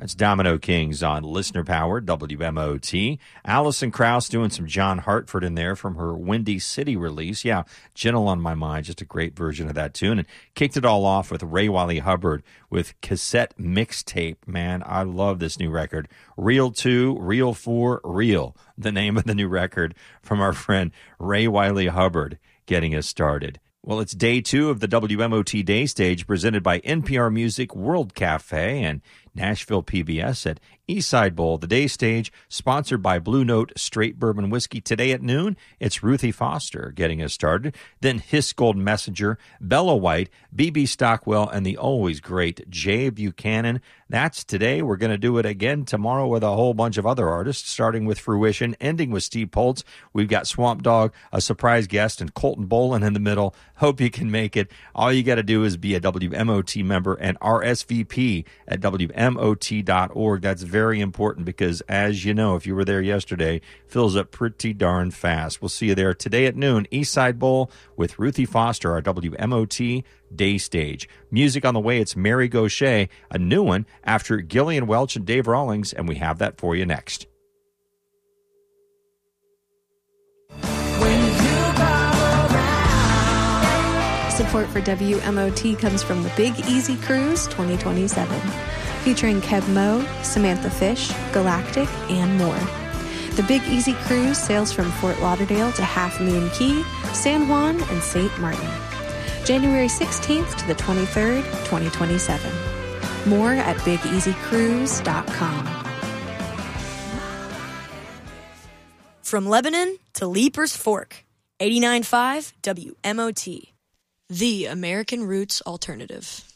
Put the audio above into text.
It's Domino Kings on Listener Power, WMOT. Alison Krauss doing some John Hartford in there from her Windy City release. Yeah, Gentle on My Mind, just a great version of that tune. And kicked it all off with Ray Wiley Hubbard with Cassette Mixtape. Man, I love this new record. Real 2, Real 4, Real, the name of the new record from our friend Ray Wiley Hubbard getting us started. Well, it's day 2 of the WMOT Day Stage presented by NPR Music World Cafe and Nashville PBS at Eastside Bowl. The Day Stage, sponsored by Blue Note Straight Bourbon Whiskey. Today at noon, it's Ruthie Foster getting us started. Then Hiss Gold Messenger, Bella White, B.B. Stockwell, and the always great Jay Buchanan. That's today. We're going to do it again tomorrow with a whole bunch of other artists, starting with Fruition, ending with Steve Poltz. We've got Swamp Dogg, a surprise guest, and Colton Boland in the middle. Hope you can make it. All you got to do is be a WMOT member and RSVP at WMOT.org. That's very important because, as you know, if you were there yesterday, fills up pretty darn fast. We'll see you there today at noon, Eastside Bowl with Ruthie Foster, our WMOT Day Stage. Music on the way, it's Mary Gauthier, a new one after Gillian Welch and Dave Rawlings, and we have that for you next. Support for WMOT comes from the Big Easy Cruise 2027, featuring Kev Moe, Samantha Fish, Galactic, and more. The Big Easy Cruise sails from Fort Lauderdale to Half Moon Cay, San Juan, and St. Martin. January 16th to the 23rd, 2027. More at BigEasyCruise.com. From Lebanon to Leaper's Fork, 89.5 WMOT. The American Roots Alternative.